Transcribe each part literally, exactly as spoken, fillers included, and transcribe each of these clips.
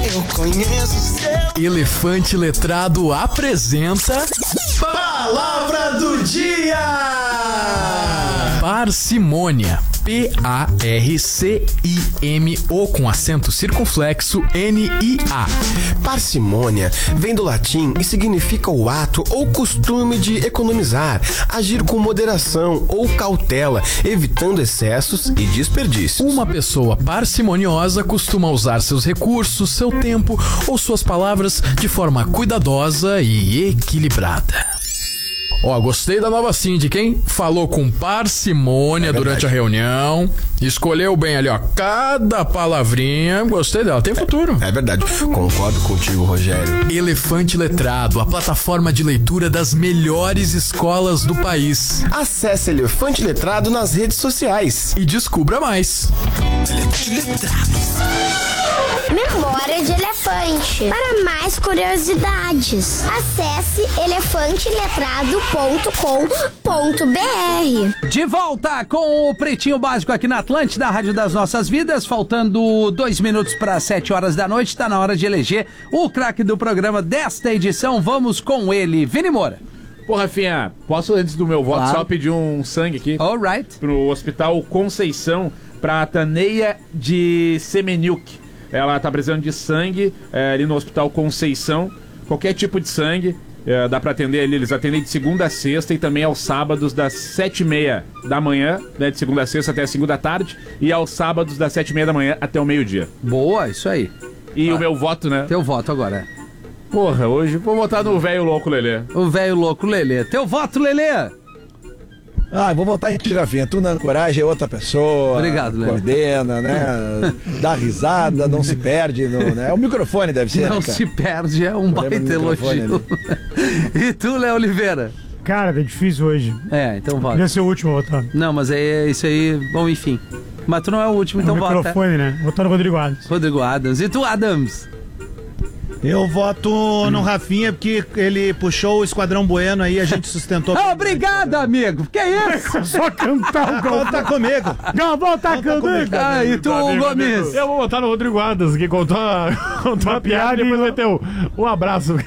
Eu conheço seu. Elefante Letrado apresenta Palavra do Dia! parcimônia. P A R C I M O com acento circunflexo N I A. Parcimônia vem do latim e significa o ato ou costume de economizar, agir com moderação ou cautela, evitando excessos e desperdícios. Uma pessoa parcimoniosa costuma usar seus recursos, seu tempo ou suas palavras de forma cuidadosa e equilibrada. Ó, oh, gostei da nova síndica, hein? Falou com parcimônia é durante a reunião, escolheu bem ali, ó, cada palavrinha. Gostei dela, tem futuro. É verdade, concordo contigo, Rogério. Elefante Letrado, a plataforma de leitura das melhores escolas do país. Acesse Elefante Letrado nas redes sociais e descubra mais. Memória de Elefante. Para mais curiosidades, acesse elefante letrado ponto com ponto b r. De volta com o Pretinho Básico aqui na Atlântida, a Rádio das Nossas Vidas. Faltando dois minutos para sete horas da noite, está na hora de eleger o craque do programa desta edição. Vamos com ele, Vini Moura. Pô, Rafinha, posso antes do meu voto claro. só pedir um sangue aqui? All right. Pro Hospital Conceição, pra Taneia de Semeniuk. Ela tá precisando de sangue é, ali no Hospital Conceição, qualquer tipo de sangue, é, dá pra atender ali, eles atendem de segunda a sexta e também aos sábados das sete e meia da manhã, né, de segunda a sexta até a segunda da tarde, e aos sábados das sete e meia da manhã até o meio-dia. Boa, isso aí. E ah, o meu voto, né? Teu voto agora. Porra, hoje vou votar no velho louco Lelê. O velho louco Lelê. Teu voto, Lelê. Ah, vou votar em Rafinha. Tu na coragem é outra pessoa. Obrigado, Léo. Coordena, né? Dá risada, não se perde. No, né? O microfone deve ser. Não né, se perde, é um baita elogio. E tu, Léo Oliveira? Cara, tá difícil hoje. É, então vota. Podia ser o último a votar. Não, mas é isso aí. Bom, enfim. Mas tu não é o último, então é o vota. microfone, né? Votar no Rodrigo Adams. Rodrigo Adams. E tu, Adams? Eu voto hum. no Rafinha, porque ele puxou o Esquadrão Bueno aí, a gente sustentou. Ah, obrigado, amigo. Que isso? Só cantar o gol. Volta comigo. Não, volta comigo. Ah, e tu, amigo, Gomes? Amigo. Eu vou votar no Rodrigo Adams, que contou a, contou a piada e depois vai ter um, um abraço.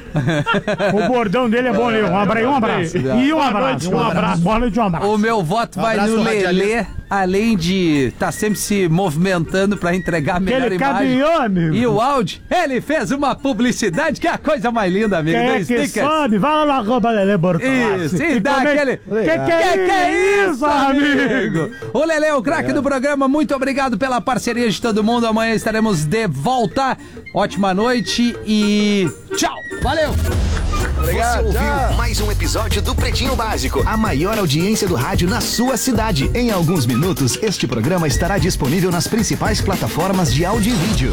O bordão dele é bom, né? Um abraço. Um abraço. E um abraço. Um abraço. Boa noite, um abraço. O meu voto um vai no Lelê, além de estar tá sempre se movimentando pra entregar a melhor Aquele imagem. Caminhão, amigo. E o áudio, ele fez uma publicidade que é a coisa mais linda, amigo. Quem é que sobe? Vai lá na arroba Lelê Bortolassi. Isso, e dá come... aquele... Que que, que é, que é isso, amigo? O Lelê é o craque do programa. Muito obrigado pela parceria de todo mundo. Amanhã estaremos de volta. Ótima noite e tchau. Valeu. Obrigado, Você ouviu tchau. mais um episódio do Pretinho Básico, a maior audiência do rádio na sua cidade. Em alguns minutos, este programa estará disponível nas principais plataformas de áudio e vídeo.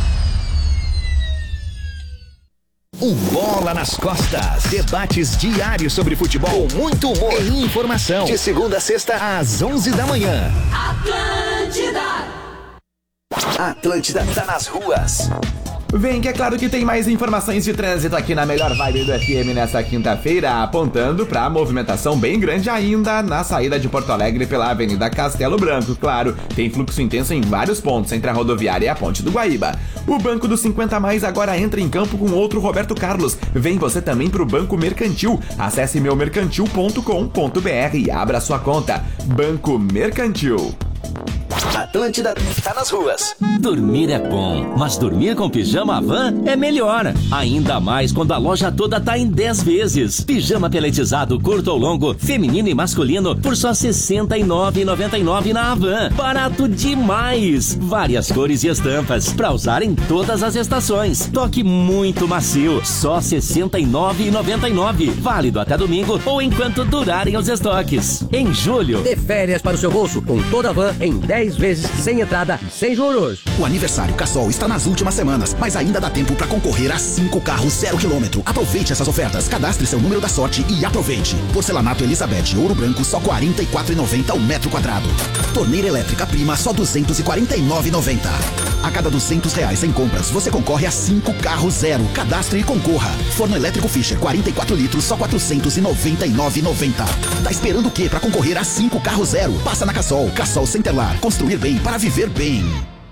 Um Bola nas Costas. Debates diários sobre futebol, com muito humor e informação. De segunda a sexta, às onze da manhã. Atlântida. Atlântida tá nas ruas. Vem que é claro que tem mais informações de trânsito aqui na melhor vibe do F M nessa quinta-feira, apontando pra movimentação bem grande ainda na saída de Porto Alegre pela Avenida Castelo Branco. Claro, tem fluxo intenso em vários pontos entre a rodoviária e a Ponte do Guaíba. O Banco dos cinquenta mais agora entra em campo com outro Roberto Carlos. Vem você também pro Banco Mercantil. Acesse meu mercantil ponto com ponto b r e abra sua conta. Banco Mercantil. Atlântida tá nas ruas. Dormir é bom, mas dormir com pijama Havan é melhor. Ainda mais quando a loja toda tá em dez vezes. Pijama peletizado curto ou longo, feminino e masculino por só sessenta e nove reais e noventa e nove centavos na Havan. Barato demais. Várias cores e estampas pra usar em todas as estações. Toque muito macio, só sessenta e nove reais e noventa e nove centavos. Válido até domingo ou enquanto durarem os estoques. Em julho, dê férias para o seu bolso com toda a Havan em dez vezes sem entrada e sem juros. O aniversário Cassol está nas últimas semanas, mas ainda dá tempo para concorrer a cinco carros zero quilômetro. Aproveite essas ofertas, cadastre seu número da sorte e aproveite. Porcelanato Elizabeth Ouro Branco só quarenta e quatro reais e noventa centavos o metro quadrado. Torneira elétrica Prima só duzentos e quarenta e nove reais e noventa centavos. A cada duzentos reais em compras, você concorre a cinco carros zero. Cadastre e concorra. Forno elétrico Fischer quarenta e quatro litros só quatrocentos e noventa e nove reais e noventa centavos. Tá esperando o quê para concorrer a cinco carros zero? Passa na Cassol. Cassol Centerlar. Construir bem para viver bem.